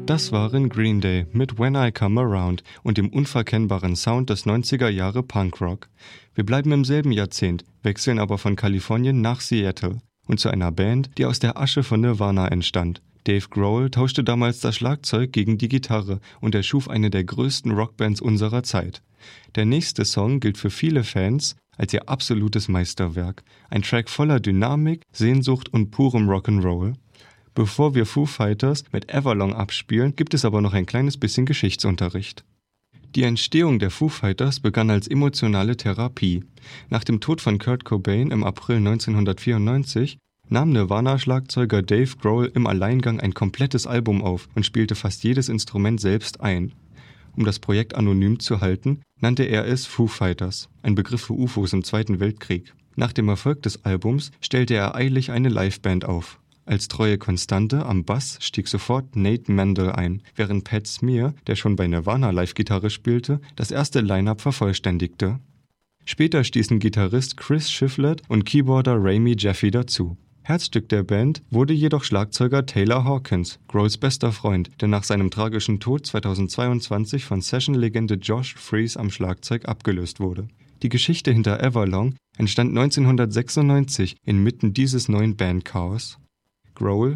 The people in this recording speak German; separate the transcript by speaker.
Speaker 1: Das waren Green Day mit When I Come Around und dem unverkennbaren Sound des 90er Jahre Punkrock. Wir bleiben im selben Jahrzehnt, wechseln aber von Kalifornien nach Seattle und zu einer Band, die aus der Asche von Nirvana entstand. Dave Grohl tauschte damals das Schlagzeug gegen die Gitarre und erschuf eine der größten Rockbands unserer Zeit. Der nächste Song gilt für viele Fans als ihr absolutes Meisterwerk. Ein Track voller Dynamik, Sehnsucht und purem Rock'n'Roll. Bevor wir Foo Fighters mit Everlong abspielen, gibt es aber noch ein kleines bisschen Geschichtsunterricht. Die Entstehung der Foo Fighters begann als emotionale Therapie. Nach dem Tod von Kurt Cobain im April 1994 nahm Nirvana-Schlagzeuger Dave Grohl im Alleingang ein komplettes Album auf und spielte fast jedes Instrument selbst ein. Um das Projekt anonym zu halten, nannte er es Foo Fighters, ein Begriff für UFOs im Zweiten Weltkrieg. Nach dem Erfolg des Albums stellte er eilig eine Liveband auf. Als treue Konstante am Bass stieg sofort Nate Mendel ein, während Pat Smear, der schon bei Nirvana Live-Gitarre spielte, das erste Line-Up vervollständigte. Später stießen Gitarrist Chris Shiflett und Keyboarder Rami Jaffe dazu. Herzstück der Band wurde jedoch Schlagzeuger Taylor Hawkins, Grohls bester Freund, der nach seinem tragischen Tod 2022 von Session-Legende Josh Freese am Schlagzeug abgelöst wurde. Die Geschichte hinter Everlong entstand 1996 inmitten dieses neuen Bandchaos. Grohl